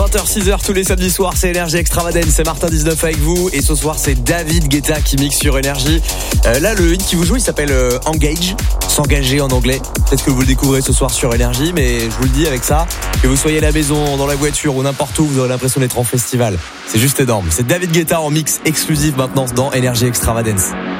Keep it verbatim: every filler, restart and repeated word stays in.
vingt heures six heures tous les samedis soirs, c'est Énergie Extravagance, c'est Martin dix-neuf avec vous. Et ce soir, c'est David Guetta qui mixe sur Énergie. euh, Là, le hit qui vous joue, il s'appelle euh, Engage, s'engager en anglais. Peut-être que vous le découvrez ce soir sur Énergie, mais je vous le dis avec ça, que vous soyez à la maison, dans la voiture ou n'importe où, vous aurez l'impression d'être en festival. C'est juste énorme. C'est David Guetta en mix exclusif maintenant dans Énergie Extravagance.